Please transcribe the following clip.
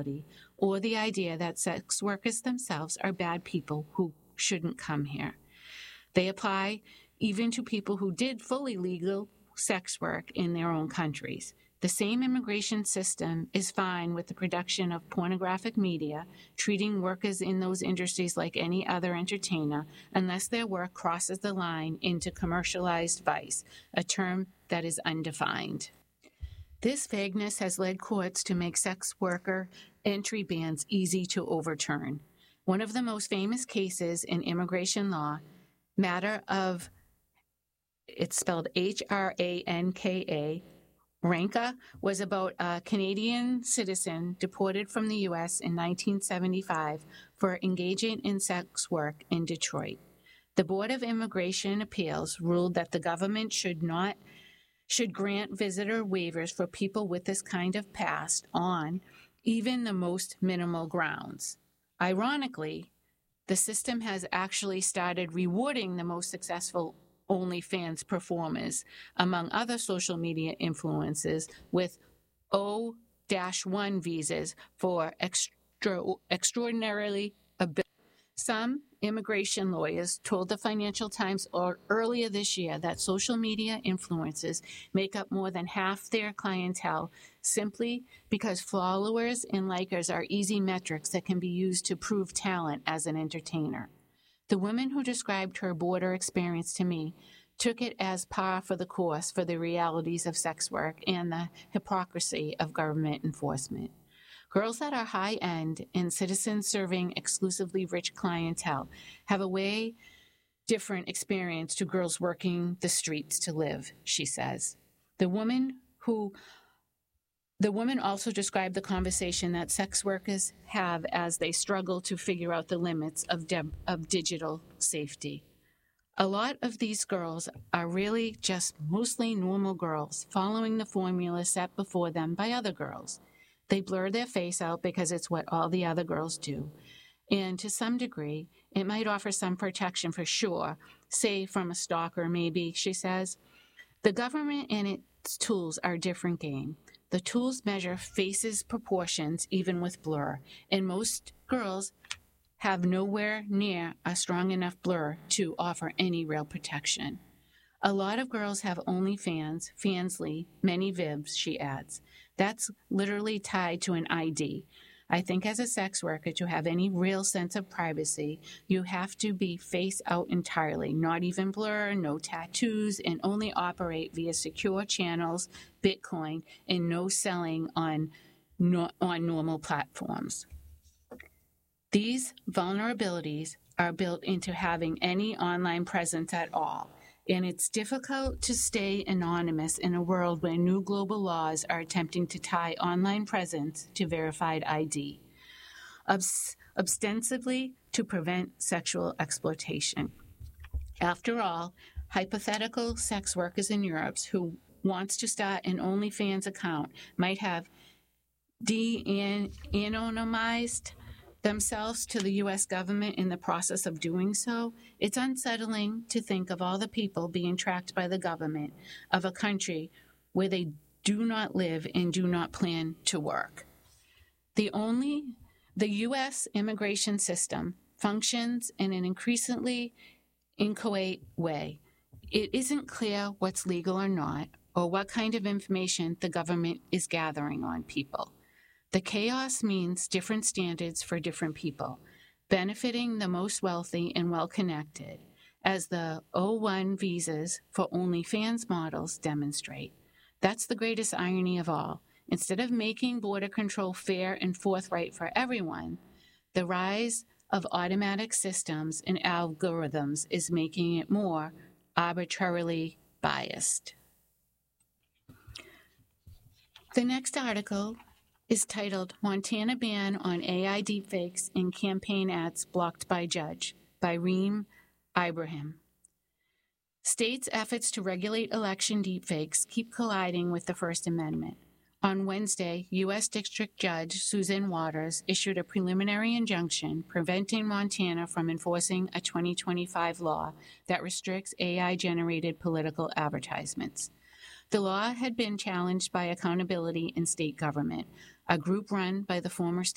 vulnerability or the idea that sex workers themselves are bad people who shouldn't come here. They apply even to people who did fully legal sex work in their own countries. The same immigration system is fine with the production of pornographic media, treating workers in those industries like any other entertainer, unless their work crosses the line into commercialized vice, a term that is undefined. This vagueness has led courts to make sex worker entry bans easy to overturn. One of the most famous cases in immigration law, matter of, it's spelled Hranka, Ranka, was about a Canadian citizen deported from the U.S. in 1975 for engaging in sex work in Detroit. The Board of Immigration Appeals ruled that the government should grant visitor waivers for people with this kind of past on even the most minimal grounds. Ironically, the system has actually started rewarding the most successful OnlyFans performers, among other social media influencers, with O-1 visas for extraordinarily ability. Some immigration lawyers told the Financial Times earlier this year that social media influencers make up more than half their clientele simply because followers and likers are easy metrics that can be used to prove talent as an entertainer. The woman who described her border experience to me took it as par for the course for the realities of sex work and the hypocrisy of government enforcement. Girls that are high-end and citizens serving exclusively rich clientele have a way different experience to girls working the streets to live, she says. The woman also described the conversation that sex workers have as they struggle to figure out the limits of digital safety. A lot of these girls are really just mostly normal girls following the formula set before them by other girls. They blur their face out because it's what all the other girls do. And to some degree, it might offer some protection for sure, say from a stalker maybe, she says. The government and its tools are a different game. The tools measure faces proportions even with blur, and most girls have nowhere near a strong enough blur to offer any real protection. A lot of girls have OnlyFans, Fansly, many Vibs, she adds. That's literally tied to an ID. I think as a sex worker, to have any real sense of privacy, you have to be face out entirely, not even blur, no tattoos, and only operate via secure channels, Bitcoin, and no selling on normal platforms. These vulnerabilities are built into having any online presence at all, and it's difficult to stay anonymous in a world where new global laws are attempting to tie online presence to verified ID, ostensibly to prevent sexual exploitation. After all, hypothetical sex workers in Europe who wants to start an OnlyFans account might have de-anonymized themselves to the U.S. government in the process of doing so. It's unsettling to think of all the people being tracked by the government of a country where they do not live and do not plan to work. The U.S. immigration system functions in an increasingly inchoate way. It isn't clear what's legal or not, or what kind of information the government is gathering on people. The chaos means different standards for different people, benefiting the most wealthy and well-connected, as the O-1 visas for OnlyFans models demonstrate. That's the greatest irony of all. Instead of making border control fair and forthright for everyone, the rise of automatic systems and algorithms is making it more arbitrarily biased. The next article is titled Montana Ban on AI Deepfakes in Campaign Ads Blocked by Judge by Reem Ibrahim. States' efforts to regulate election deepfakes keep colliding with the First Amendment. On Wednesday, U.S. District Judge Susan Waters issued a preliminary injunction preventing Montana from enforcing a 2025 law that restricts AI-generated political advertisements. The law had been challenged by Accountability in State Government, a group run by the former state